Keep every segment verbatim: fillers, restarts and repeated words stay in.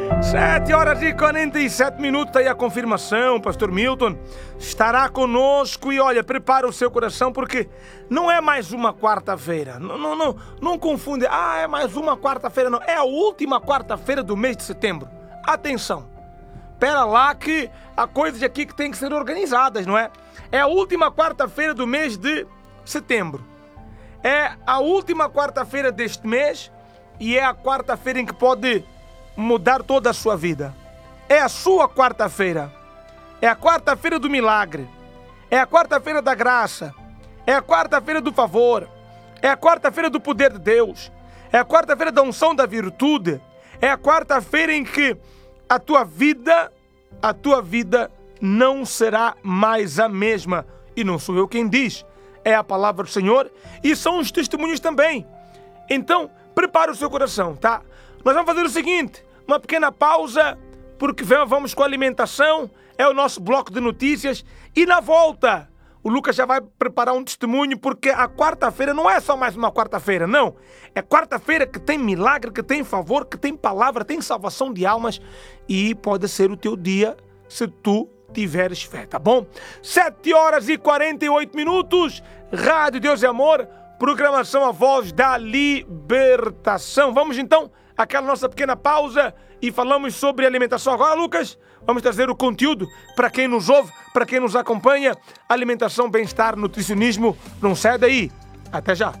Sete horas e quarenta e sete minutos, aí a confirmação, Pastor Milton estará conosco e olha, prepara o seu coração porque não é mais uma quarta-feira, não, não, não, não confunde, ah, é mais uma quarta-feira, não, é a última quarta-feira do mês de setembro. Atenção, pera lá que há coisas aqui que tem que ser organizadas, não é? É a última quarta-feira do mês de setembro, é a última quarta-feira deste mês e é a quarta-feira em que pode mudar toda a sua vida. É a sua quarta-feira. É a quarta-feira do milagre. É a quarta-feira da graça. É a quarta-feira do favor. É a quarta-feira do poder de Deus. É a quarta-feira da unção da virtude. É a quarta-feira em que a tua vida, a tua vida não será mais a mesma. E não sou eu quem diz. É a palavra do Senhor e são os testemunhos também. Então, prepare o seu coração, tá? Nós vamos fazer o seguinte, uma pequena pausa, porque vamos com a alimentação, é o nosso bloco de notícias, e na volta, o Lucas já vai preparar um testemunho, porque a quarta-feira não é só mais uma quarta-feira, não. É quarta-feira que tem milagre, que tem favor, que tem palavra, tem salvação de almas, e pode ser o teu dia se tu tiveres fé, tá bom? Sete horas e quarenta e oito minutos, Rádio Deus e Amor, programação A Voz da Libertação. Vamos então aquela nossa pequena pausa e falamos sobre alimentação. Agora, Lucas, vamos trazer o conteúdo para quem nos ouve, para quem nos acompanha. Alimentação, bem-estar, nutricionismo, não sai daí. Até já.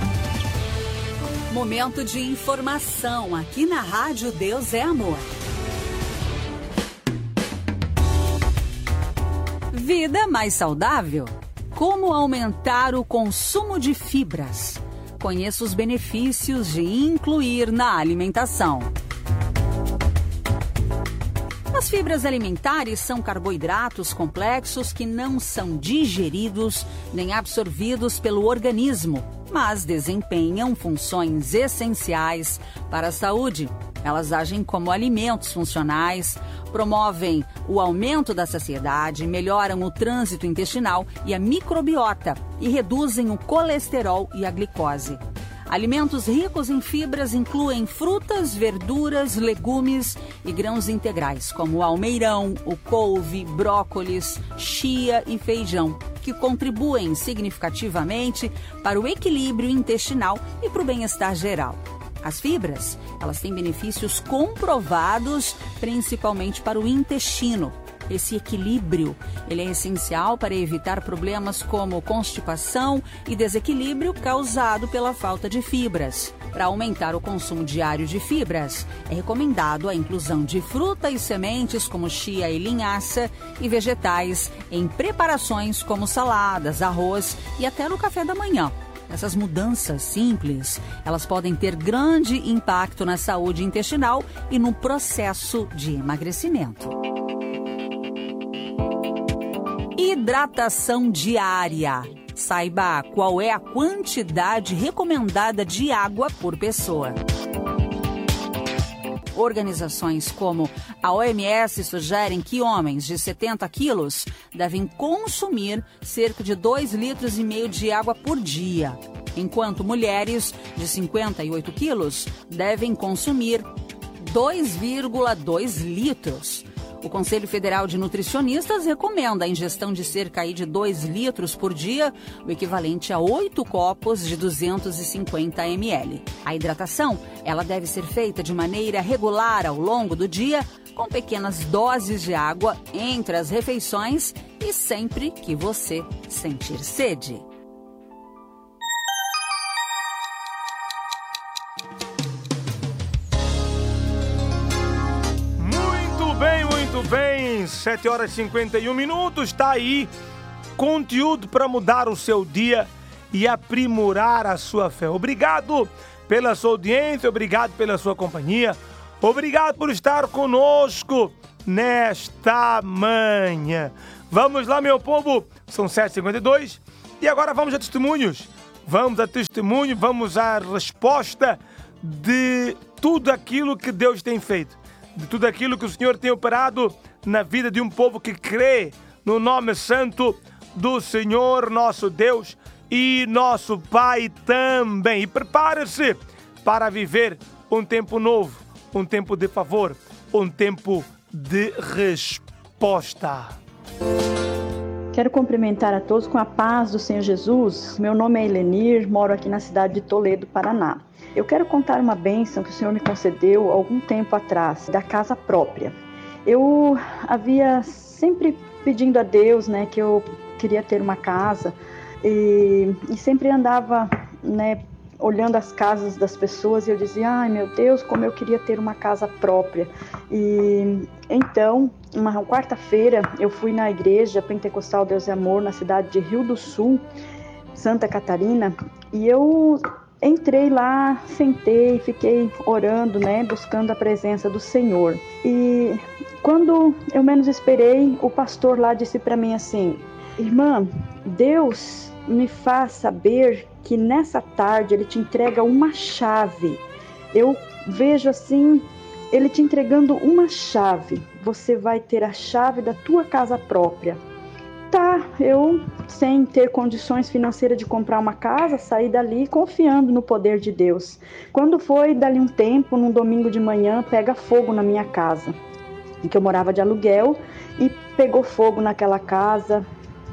Momento de informação aqui na Rádio Deus é Amor. Vida mais saudável? Como aumentar o consumo de fibras? Conheça os benefícios de incluir na alimentação. As fibras alimentares são carboidratos complexos que não são digeridos nem absorvidos pelo organismo, mas desempenham funções essenciais para a saúde. Elas agem como alimentos funcionais, promovem o aumento da saciedade, melhoram o trânsito intestinal e a microbiota e reduzem o colesterol e a glicose. Alimentos ricos em fibras incluem frutas, verduras, legumes e grãos integrais, como o almeirão, o couve, brócolis, chia e feijão, que contribuem significativamente para o equilíbrio intestinal e para o bem-estar geral. As fibras, elas têm benefícios comprovados, principalmente para o intestino. Esse equilíbrio, ele é essencial para evitar problemas como constipação e desequilíbrio causado pela falta de fibras. Para aumentar o consumo diário de fibras, é recomendado a inclusão de fruta e sementes como chia e linhaça e vegetais em preparações como saladas, arroz e até no café da manhã. Essas mudanças simples, elas podem ter grande impacto na saúde intestinal e no processo de emagrecimento. Hidratação diária. Saiba qual é a quantidade recomendada de água por pessoa. Organizações como a O M S sugerem que homens de setenta quilos devem consumir cerca de dois litros e meio de água por dia, enquanto mulheres de cinquenta e oito quilos devem consumir dois vírgula dois litros. O Conselho Federal de Nutricionistas recomenda a ingestão de cerca de dois litros por dia, o equivalente a oito copos de duzentos e cinquenta mililitros. A hidratação, ela deve ser feita de maneira regular ao longo do dia, com pequenas doses de água entre as refeições e sempre que você sentir sede. Muito bem, sete horas e cinquenta e um minutos, está aí conteúdo para mudar o seu dia e aprimorar a sua fé. Obrigado pela sua audiência, obrigado pela sua companhia, obrigado por estar conosco nesta manhã. Vamos lá, meu povo, são sete e cinquenta e dois e agora vamos a testemunhos. Vamos a testemunho, vamos à resposta de tudo aquilo que Deus tem feito, de tudo aquilo que o Senhor tem operado na vida de um povo que crê no nome santo do Senhor nosso Deus e nosso Pai também. E prepare-se para viver um tempo novo, um tempo de favor, um tempo de resposta. Quero cumprimentar a todos com a paz do Senhor Jesus. Meu nome é Elenir, moro aqui na cidade de Toledo, Paraná. Eu quero contar uma bênção que o Senhor me concedeu algum tempo atrás, da casa própria. Eu havia sempre pedindo a Deus, né, que eu queria ter uma casa e, e sempre andava, né, olhando as casas das pessoas e eu dizia, ai meu Deus, como eu queria ter uma casa própria. E então, uma quarta-feira, eu fui na igreja Pentecostal Deus e Amor, na cidade de Rio do Sul, Santa Catarina, e eu entrei lá, sentei, fiquei orando, né, buscando a presença do Senhor. E quando eu menos esperei, o pastor lá disse para mim assim, irmã, Deus me faz saber que nessa tarde Ele te entrega uma chave. Eu vejo assim, Ele te entregando uma chave. Você vai ter a chave da tua casa própria. Tá, eu sem ter condições financeiras de comprar uma casa, saí dali confiando no poder de Deus. Quando foi dali um tempo, num domingo de manhã, pega fogo na minha casa, em que eu morava de aluguel, e pegou fogo naquela casa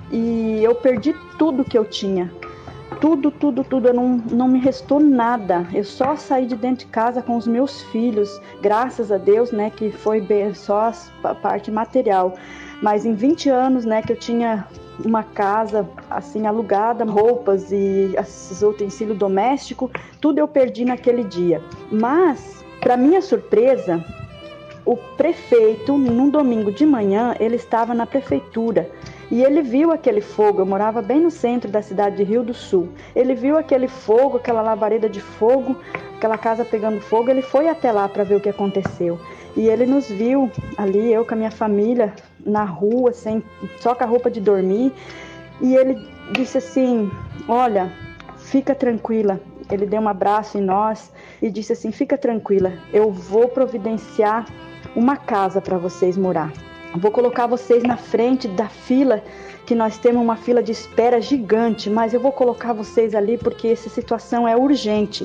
e eu perdi tudo que eu tinha. Tudo, tudo, tudo, eu não, não me restou nada. Eu só saí de dentro de casa com os meus filhos, graças a Deus, né, que foi bem, só a parte material. Mas em vinte anos, né, que eu tinha uma casa assim alugada, roupas e esses utensílios domésticos, tudo eu perdi naquele dia. Mas, para minha surpresa, o prefeito, num domingo de manhã, ele estava na prefeitura. E ele viu aquele fogo, eu morava bem no centro da cidade de Rio do Sul. Ele viu aquele fogo, aquela labareda de fogo, aquela casa pegando fogo, ele foi até lá para ver o que aconteceu. E ele nos viu ali, eu com a minha família, na rua, sem, só com a roupa de dormir. E ele disse assim, olha, fica tranquila. Ele deu um abraço em nós e disse assim, fica tranquila, eu vou providenciar uma casa para vocês morar. Vou colocar vocês na frente da fila, que nós temos uma fila de espera gigante, mas eu vou colocar vocês ali porque essa situação é urgente.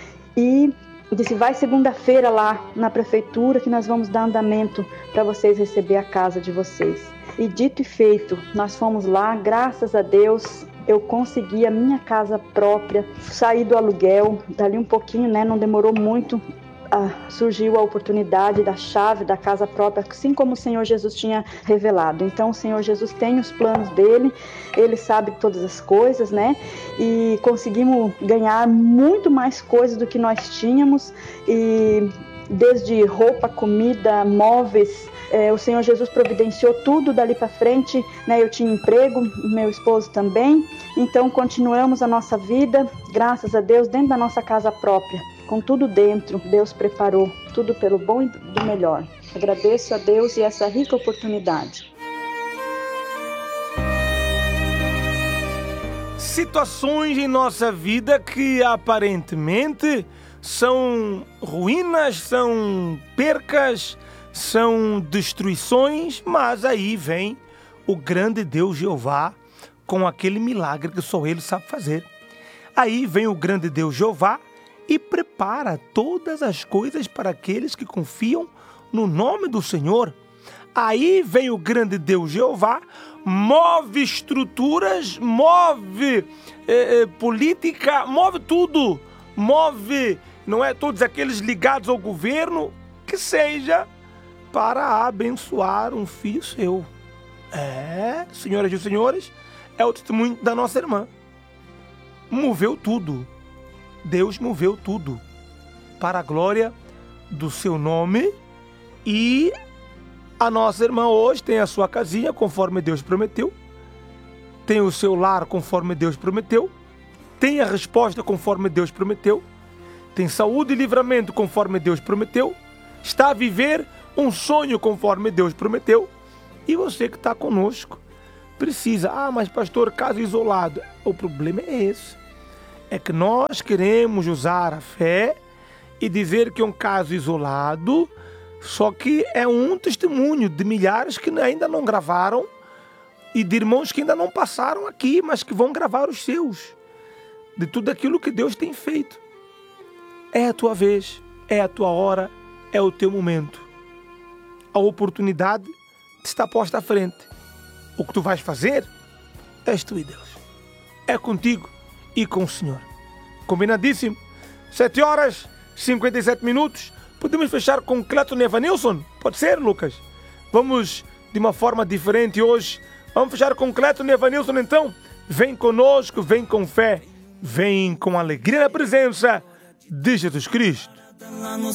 E disse, vai segunda-feira lá na prefeitura que nós vamos dar andamento para vocês receber a casa de vocês. E dito e feito, nós fomos lá, graças a Deus, eu consegui a minha casa própria, saí do aluguel, dali um pouquinho, né, não demorou muito, ah, surgiu a oportunidade da chave da casa própria, assim como o Senhor Jesus tinha revelado. Então o Senhor Jesus tem os planos dele, ele sabe todas as coisas, né? E conseguimos ganhar muito mais coisas do que nós tínhamos, e desde roupa, comida, móveis, é, o Senhor Jesus providenciou tudo dali para frente, né? Eu tinha emprego, meu esposo também, então continuamos a nossa vida, graças a Deus, dentro da nossa casa própria. Com tudo dentro, Deus preparou tudo pelo bom e do melhor. Agradeço a Deus e essa rica oportunidade. Situações em nossa vida que aparentemente são ruínas, são percas, são destruições, mas aí vem o grande Deus Jeová com aquele milagre que só Ele sabe fazer. Aí vem o grande Deus Jeová e prepara todas as coisas para aqueles que confiam no nome do Senhor. Aí vem o grande Deus Jeová, move estruturas, move eh, eh, política, move tudo, move, não é, todos aqueles ligados ao governo, que seja para abençoar um filho seu. É, senhoras e senhores, é o testemunho da nossa irmã. Moveu tudo. Deus moveu tudo para a glória do seu nome, e a nossa irmã hoje tem a sua casinha conforme Deus prometeu, tem o seu lar conforme Deus prometeu, tem a resposta conforme Deus prometeu, tem saúde e livramento conforme Deus prometeu, está a viver um sonho conforme Deus prometeu. E você que está conosco precisa, ah, mas pastor, caso isolado, o problema é esse. É que nós queremos usar a fé e dizer que é um caso isolado, só que é um testemunho de milhares que ainda não gravaram e de irmãos que ainda não passaram aqui, mas que vão gravar os seus, de tudo aquilo que Deus tem feito. É a tua vez, é a tua hora, é o teu momento. a oportunidade está posta à frente. O que tu vais fazer és tu e Deus. É contigo e com o Senhor. Combinadíssimo? sete horas e cinquenta e sete minutos. Podemos fechar com Cleiton e Evanilson? Pode ser, Lucas? Vamos de uma forma diferente hoje. Vamos fechar com Cleiton e Evanilson então? Vem conosco, vem com fé, vem com alegria na presença de Jesus Cristo.